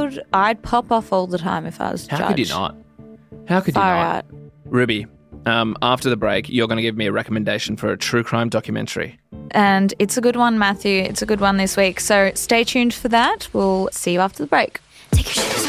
would. I'd pop off all the time if I was judge. How could you not? How could Far you not? out. Ruby, after the break, you're going to give me a recommendation for a true crime documentary. And it's a good one, Matthew. It's a good one this week. So stay tuned for that. We'll see you after the break. Take your shoes